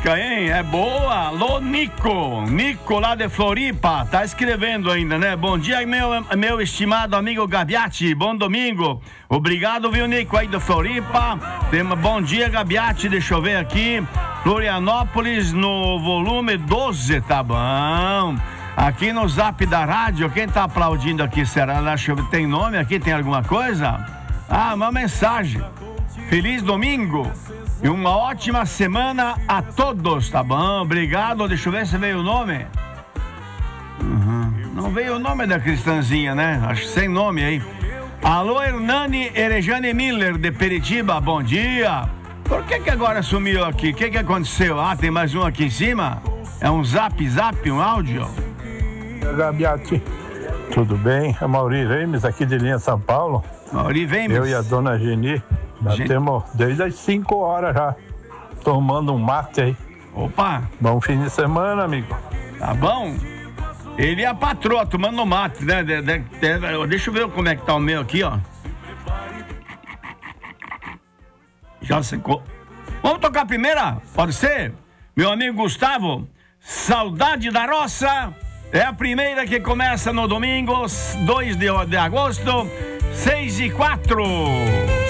música, hein? É boa. Alô, Nico. Nico lá de Floripa. Tá escrevendo ainda, né? Bom dia, meu estimado amigo Gabiati. Bom domingo. Obrigado, viu, Nico, aí de Floripa. Bom dia, Gabiati. Deixa eu ver aqui. Florianópolis no volume 12, tá bom. Aqui no zap da rádio, quem tá aplaudindo aqui, será? Tem nome aqui? Tem alguma coisa? Ah, uma mensagem. Feliz domingo e uma ótima semana a todos, tá bom? Obrigado. Deixa eu ver se veio o nome. Não veio o nome da cristãzinha, né? Acho que sem nome aí. Alô, Hernani Erejane Miller de Peritiba, bom dia. Por que agora sumiu aqui? O que aconteceu? Ah, tem mais um aqui em cima? É um zap, um áudio? Gabiati, tudo bem? É Mauri Remes, aqui de Linha São Paulo. Mauri Remes. Eu e a dona Geni, nós temos desde as 5 horas já, tomando um mate aí. Opa! Bom fim de semana, amigo. Tá bom? Ele e a patroa tomando mate, né? Deixa eu ver como é que tá o meu aqui, ó. Já secou. Vamos tocar a primeira? Pode ser? Meu amigo Gustavo, Saudade da Roça. É a primeira que começa no domingo, 2 de agosto, 6:04.